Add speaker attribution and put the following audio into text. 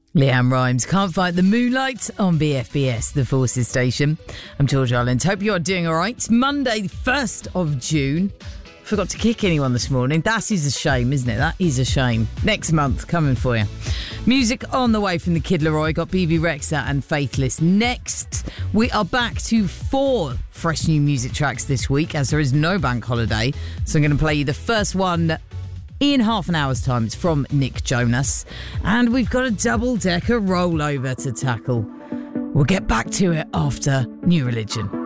Speaker 1: Leanne Rimes, Can't Fight the Moonlight on BFBS, the Forces Station. I'm George Ireland. Hope you're doing all right. It's Monday, the 1st of June. Forgot to kick anyone this morning. That is a shame, isn't it? That is a shame. Next month, coming for you. Music on the way from the Kid Laroi. Got BB Rexa and Faithless. Next, we are back to 4 fresh new music tracks this week, as there is no bank holiday. So I'm going to play you the first one in half an hour's time. It's from Nick Jonas. And we've got a double-decker rollover to tackle. We'll get back to it after New Religion.